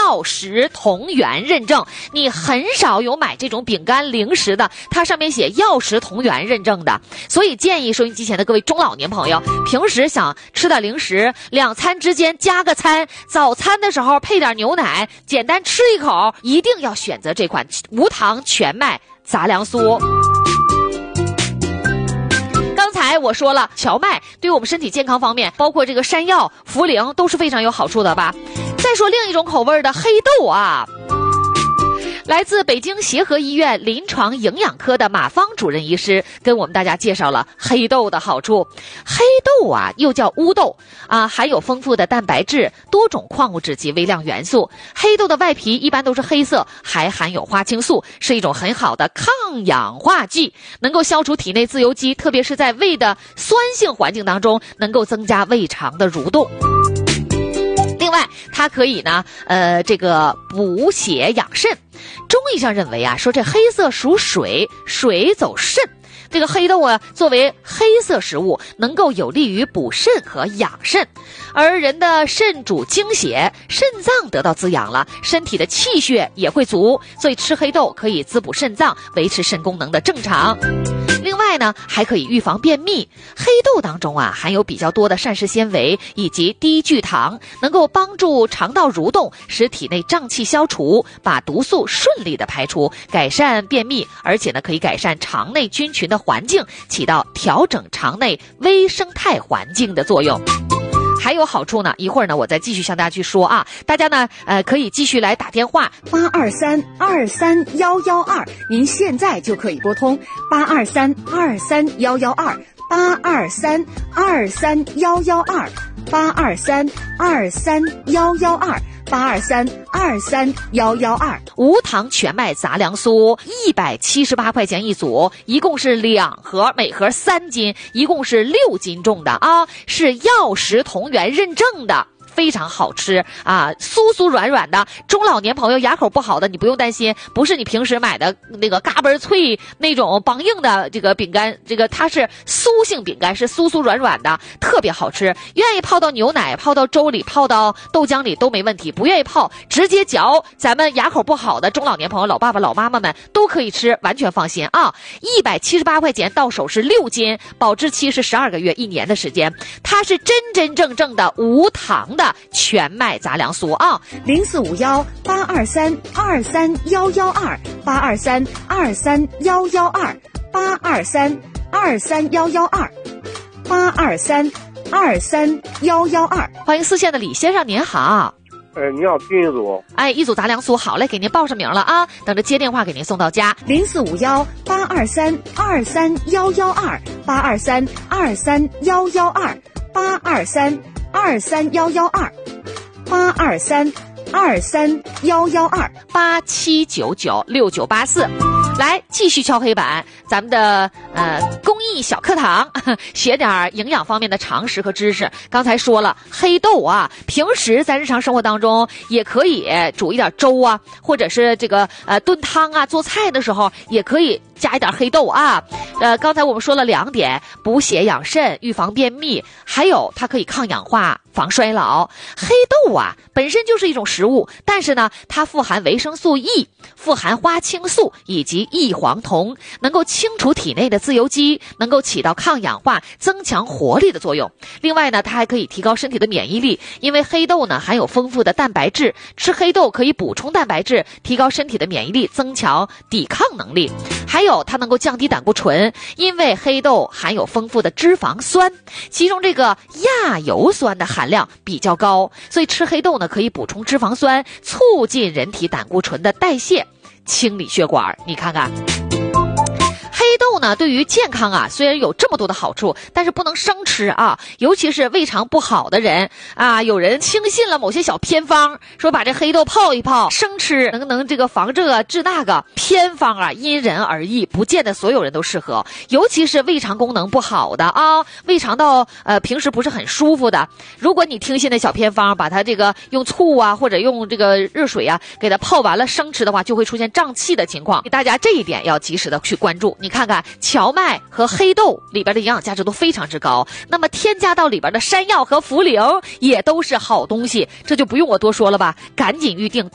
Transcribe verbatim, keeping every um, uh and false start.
药食同源认证，你很少有买这种饼干零食的，它上面写药食同源认证的。所以建议收音机前的各位中老年朋友，平时想吃点零食，两餐之间加个餐，早餐的时候配点牛奶，简单吃一口，一定要选择这款无糖全麦杂粮酥。刚才我说了，荞麦对我们身体健康方面，包括这个山药、茯苓都是非常有好处的吧。再说另一种口味的黑豆啊，来自北京协和医院临床营养科的马芳主任医师跟我们大家介绍了黑豆的好处。黑豆啊，又叫乌豆啊，含有丰富的蛋白质、多种矿物质及微量元素。黑豆的外皮一般都是黑色，还含有花青素，是一种很好的抗氧化剂，能够消除体内自由基，特别是在胃的酸性环境当中，能够增加胃肠的蠕动。另外，它可以呢，呃，这个补血养肾。中医上认为啊，说这黑色属水，水走肾。这个黑豆啊，作为黑色食物，能够有利于补肾和养肾。而人的肾主精血，肾脏得到滋养了，身体的气血也会足，所以吃黑豆可以滋补肾脏，维持肾功能的正常。另外呢，还可以预防便秘。黑豆当中啊，含有比较多的膳食纤维以及低聚糖，能够帮助肠道蠕动，使体内胀气消除，把毒素顺利的排出，改善便秘，而且呢，可以改善肠内菌群的环境，起到调整肠内微生态环境的作用。还有好处呢，一会儿呢我再继续向大家去说啊，大家呢呃可以继续来打电话八二三二三幺幺二，您现在就可以拨通八二三二三幺幺二八二三二三幺幺二八二三二三幺幺二八二三二三幺幺二。 无糖全麦杂粮酥一百七十八块钱一组，一共是两盒，每盒三斤，一共是六斤重的啊，是药食同源认证的。非常好吃啊，酥酥软软的。中老年朋友牙口不好的，你不用担心，不是你平时买的那个嘎嘣脆那种梆硬的这个饼干，这个它是酥性饼干，是酥酥软软的，特别好吃。愿意泡到牛奶、泡到粥里、泡到豆浆里都没问题，不愿意泡直接嚼。咱们牙口不好的中老年朋友、老爸爸、老妈妈们都可以吃，完全放心啊！一百七十八块钱到手是六斤，保质期是十二个月、一年的时间。它是真真正正的无糖的全麦杂粮酥啊， 零四五幺八二三二三幺幺二八二三二三幺幺二八二三二三幺幺二八二三二三幺幺二。 欢迎四线的李先生，您好。 呃，你好，订一组。 哎，一组杂粮酥，好嘞，给您报上名了啊，等着接电话给您送到家。 零四五幺八二三二三幺幺二八二三二三幺幺二八二三二三幺幺二八二三二三幺幺二八七九九六九八四。来，继续敲黑板，咱们的呃公益小课堂，学点营养方面的常识和知识。刚才说了，黑豆啊，平时在日常生活当中也可以煮一点粥啊，或者是这个呃炖汤啊，做菜的时候也可以加一点黑豆啊。呃，刚才我们说了两点，补血养肾，预防便秘，还有它可以抗氧化、防衰老。黑豆啊，本身就是一种食物，但是呢，它富含维生素 E， 富含花青素以及异黄酮，能够清除体内的自由基，能够起到抗氧化、增强活力的作用。另外呢，它还可以提高身体的免疫力，因为黑豆呢含有丰富的蛋白质，吃黑豆可以补充蛋白质，提高身体的免疫力，增强抵抗能力。还有它能够降低胆固醇，因为黑豆含有丰富的脂肪酸，其中这个亚油酸的含量比较高，所以吃黑豆呢可以补充脂肪酸，促进人体胆固醇的代谢，清理血管。你看看黑豆呢，对于健康啊，虽然有这么多的好处，但是不能生吃啊，尤其是胃肠不好的人啊，有人轻信了某些小偏方，说把这黑豆泡一泡生吃，能能这个防这个治那个。偏方啊，因人而异，不见得所有人都适合，尤其是胃肠功能不好的啊，胃肠道呃平时不是很舒服的，如果你听信的小偏方，把它这个用醋啊或者用这个热水啊给它泡完了生吃的话，就会出现胀气的情况。大家这一点要及时的去关注。你看看荞麦和黑豆里边的营养价值都非常之高，那么添加到里边的山药和茯苓也都是好东西，这就不用我多说了吧，赶紧预定